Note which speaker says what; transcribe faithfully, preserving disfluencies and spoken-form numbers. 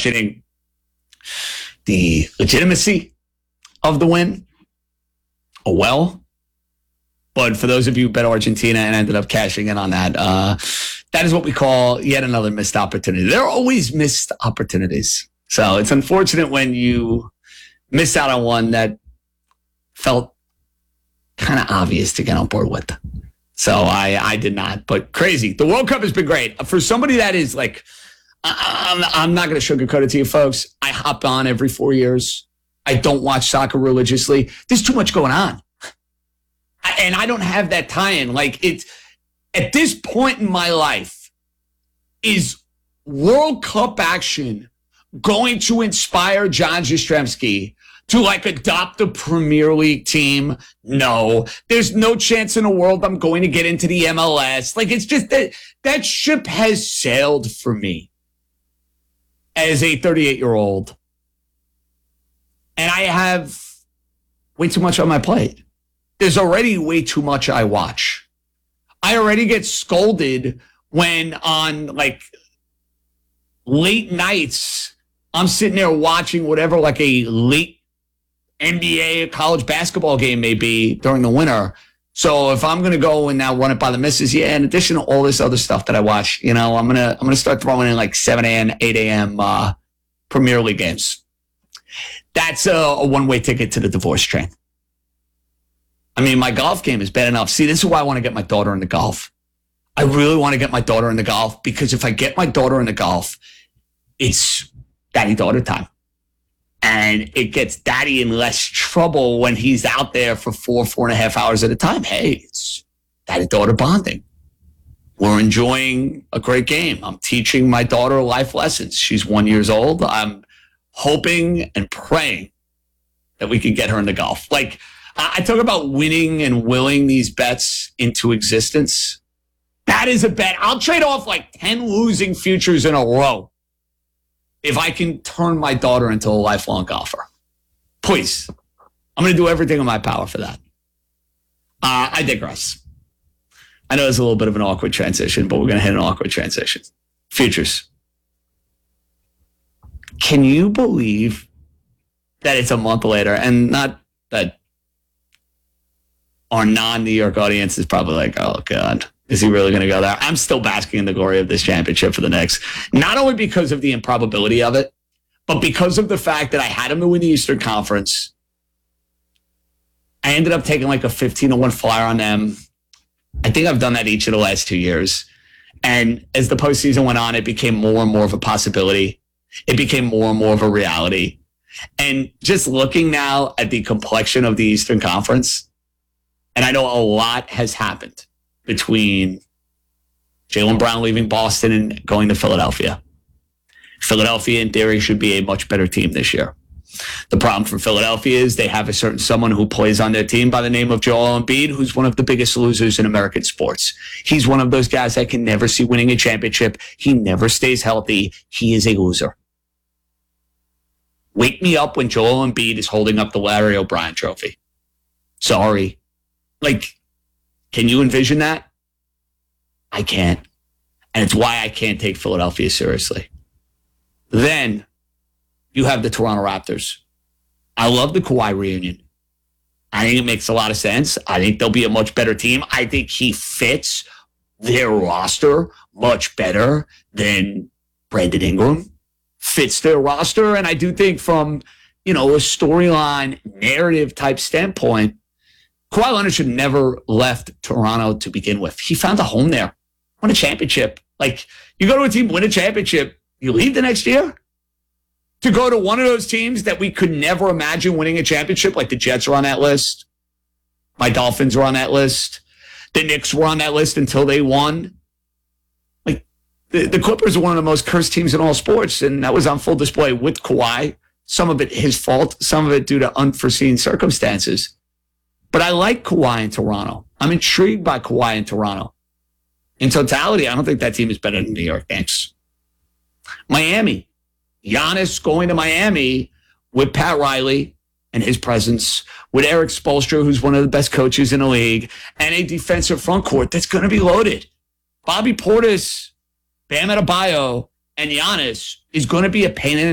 Speaker 1: questioning the legitimacy of the win. Oh, well. But for those of you who bet Argentina and ended up cashing in on that, uh, that is what we call yet another missed opportunity. There are always missed opportunities. So it's unfortunate when you miss out on one that felt kind of obvious to get on board with. So I, I did not. But crazy. The World Cup has been great. For somebody that is like, I, I'm, I'm not going to sugarcoat it to you folks. I hop on every four years. I don't watch soccer religiously. There's too much going on. And I don't have that tie-in. Like, it's at this point in my life, is World Cup action going to inspire John Jastrzemski to like adopt a Premier League team? No. There's no chance in the world I'm going to get into the M L S. Like, it's just that that ship has sailed for me as a thirty-eight-year-old. And I have way too much on my plate. There's already way too much I watch. I already get scolded when on like late nights, I'm sitting there watching whatever like a late N B A college basketball game may be during the winter. So if I'm going to go and now run it by the missus, yeah, in addition to all this other stuff that I watch, you know, I'm going to, I'm going to start throwing in like seven a.m., eight a.m. Uh, Premier League games. That's a, a one-way ticket to the divorce train. I mean, my golf game is bad enough. See, this is why I want to get my daughter into golf. I really want to get my daughter into golf because if I get my daughter into golf, it's daddy-daughter time. And it gets daddy in less trouble when he's out there for four, four and a half hours at a time. Hey, it's daddy-daughter bonding. We're enjoying a great game. I'm teaching my daughter life lessons. She's one years old. I'm hoping and praying that we can get her into golf. Like, I talk about winning and willing these bets into existence. That is a bet. I'll trade off like ten losing futures in a row if I can turn my daughter into a lifelong golfer. Please. I'm going to do everything in my power for that. Uh, I digress. I know it's a little bit of an awkward transition, but we're going to hit an awkward transition. Futures. Can you believe that it's a month later? And not that our non-New York audience is probably like, oh, God, is he really going to go there? I'm still basking in the glory of this championship for the Knicks. Not only because of the improbability of it, but because of the fact that I had them to win the Eastern Conference. I ended up taking like a fifteen to one flyer on them. I think I've done that each of the last two years. And as the postseason went on, it became more and more of a possibility. It became more and more of a reality. And just looking now at the complexion of the Eastern Conference, and I know a lot has happened between Jaylen Brown leaving Boston and going to Philadelphia. Philadelphia, in theory, should be a much better team this year. The problem for Philadelphia is they have a certain someone who plays on their team by the name of Joel Embiid, who's one of the biggest losers in American sports. He's one of those guys I can never see winning a championship. He never stays healthy. He is a loser. Wake me up when Joel Embiid is holding up the Larry O'Brien trophy. Sorry. Like, can you envision that? I can't. And it's why I can't take Philadelphia seriously. Then you have the Toronto Raptors. I love the Kawhi reunion. I think it makes a lot of sense. I think they'll be a much better team. I think he fits their roster much better than Brandon Ingram fits their roster. And I do think from, you know, a storyline narrative type standpoint, Kawhi Leonard should never left Toronto to begin with. He found a home there. Won a championship. Like, you go to a team, win a championship, you leave the next year? To go to one of those teams that we could never imagine winning a championship, like the Jets are on that list. My Dolphins are on that list. The Knicks were on that list until they won. Like, the, the Clippers are one of the most cursed teams in all sports, and that was on full display with Kawhi. Some of it his fault, some of it due to unforeseen circumstances. But I like Kawhi in Toronto. I'm intrigued by Kawhi in Toronto. In totality, I don't think that team is better than the New York Knicks. Miami. Giannis going to Miami with Pat Riley and his presence, with Eric Spoelstra, who's one of the best coaches in the league, and a defensive front court that's going to be loaded. Bobby Portis, Bam Adebayo, and Giannis is going to be a pain in the